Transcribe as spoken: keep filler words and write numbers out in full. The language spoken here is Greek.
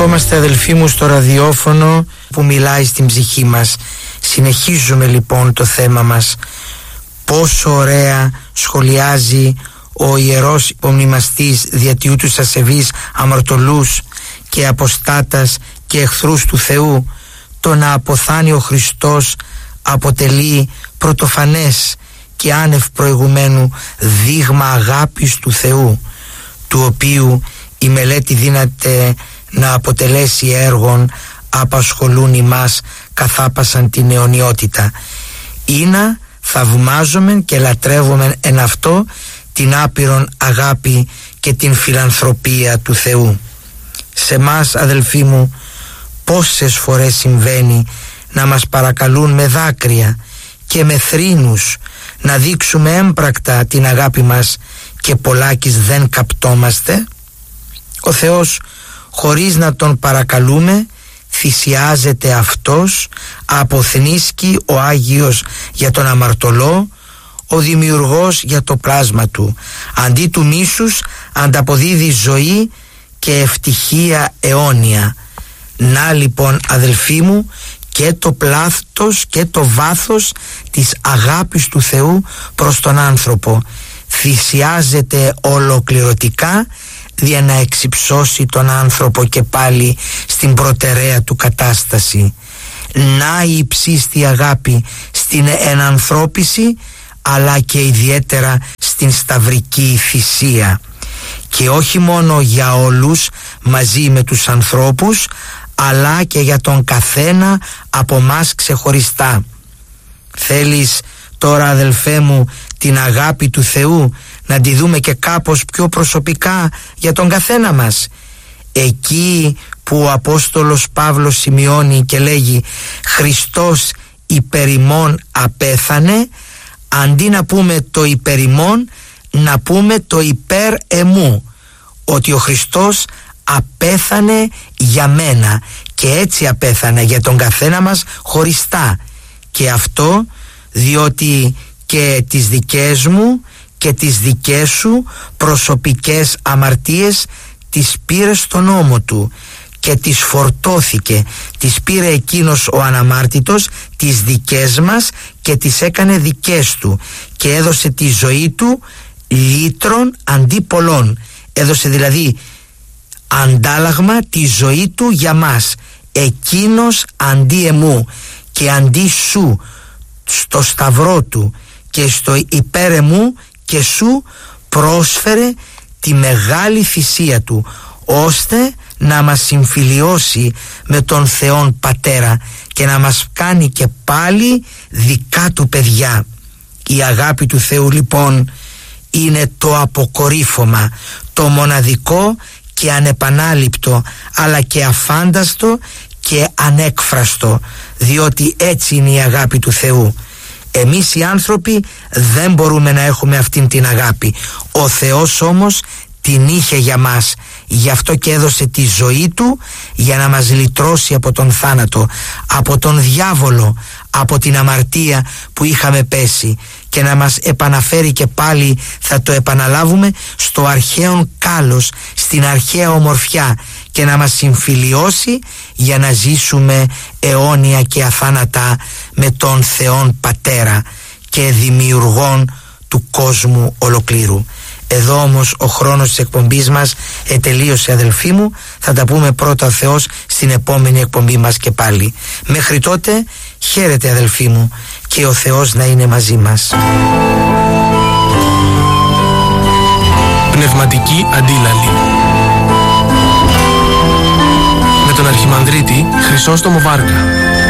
Βρισκόμαστε, αδελφοί μου, στο ραδιόφωνο που μιλάει στην ψυχή μας. Συνεχίζουμε λοιπόν το θέμα μας. Πόσο ωραία σχολιάζει ο ιερός υπομνημαστής διατιού τους ασεβείς αμαρτωλούς και αποστάτας και εχθρούς του Θεού. Το να αποθάνει ο Χριστός αποτελεί πρωτοφανές και άνευ προηγουμένου δείγμα αγάπης του Θεού, του οποίου η μελέτη δύναται να αποτελέσει έργων απασχολούν ημάς καθάπασαν την αιωνιότητα. Ήνα θαυμάζομεν και λατρεύομεν εν αυτό την άπειρον αγάπη και την φιλανθρωπία του Θεού. Σε μας, αδελφοί μου, πόσες φορές συμβαίνει να μας παρακαλούν με δάκρυα και με θρήνους να δείξουμε έμπρακτα την αγάπη μας και πολλάκις δεν καπτόμαστε. Ο Θεός, χωρίς να τον παρακαλούμε, θυσιάζεται αυτός, αποθνίσκει ο Άγιος για τον αμαρτωλό, ο Δημιουργός για το πλάσμα του. Αντί του μίσους ανταποδίδει ζωή και ευτυχία αιώνια. Να λοιπόν, αδελφοί μου, και το πλάθος και το βάθος της αγάπης του Θεού προς τον άνθρωπο. Θυσιάζεται ολοκληρωτικά για να εξυψώσει τον άνθρωπο και πάλι στην προτεραία του κατάσταση. Να η υψίστη αγάπη στην ενανθρώπιση, αλλά και ιδιαίτερα στην σταυρική θυσία, και όχι μόνο για όλους μαζί με τους ανθρώπους, αλλά και για τον καθένα από μας ξεχωριστά. Θέλεις τώρα, αδελφέ μου, την αγάπη του Θεού να τη δούμε και κάπως πιο προσωπικά για τον καθένα μας? Εκεί που ο Απόστολος Παύλος σημειώνει και λέγει «Χριστός υπέρ ημών απέθανε», αντί να πούμε το υπέρ ημών, να πούμε το υπέρ εμού, ότι ο Χριστός απέθανε για μένα και έτσι απέθανε για τον καθένα μας χωριστά. Και αυτό διότι και τις δικές μου και τις δικές σου προσωπικές αμαρτίες τις πήρε στον ώμο του και τις φορτώθηκε. Τις πήρε εκείνος ο αναμάρτητος, τις δικές μας, και τις έκανε δικές του και έδωσε τη ζωή του λύτρων αντί πολλών. Έδωσε δηλαδή αντάλλαγμα τη ζωή του για μας. Εκείνος αντί εμού και αντί σου στο σταυρό του και στο υπέρ εμού και σου πρόσφερε τη μεγάλη θυσία του, ώστε να μας συμφιλιώσει με τον Θεόν Πατέρα και να μας κάνει και πάλι δικά του παιδιά. Η αγάπη του Θεού λοιπόν είναι το αποκορύφωμα, το μοναδικό και ανεπανάληπτο, αλλά και αφάνταστο και ανέκφραστο, διότι έτσι είναι η αγάπη του Θεού. Εμείς οι άνθρωποι δεν μπορούμε να έχουμε αυτήν την αγάπη. Ο Θεός όμως την είχε για μας, γι' αυτό και έδωσε τη ζωή του για να μας λυτρώσει από τον θάνατο, από τον διάβολο, από την αμαρτία που είχαμε πέσει, και να μας επαναφέρει και πάλι, θα το επαναλάβουμε, στο αρχαίον κάλος, στην αρχαία ομορφιά, και να μας συμφιλιώσει για να ζήσουμε αιώνια και αθάνατα με τον Θεόν Πατέρα και δημιουργόν του κόσμου ολοκλήρου. Εδώ όμως ο χρόνος της εκπομπής μας ετελείωσε, αδελφοί μου. Θα τα πούμε πρώτα ο Θεός στην επόμενη εκπομπή μας και πάλι. Μέχρι τότε χαίρετε, αδελφοί μου, και ο Θεός να είναι μαζί μας. Πνευματική αντίλαλη με τον Αρχιμανδρίτη Χρυσόστομο Βάργα.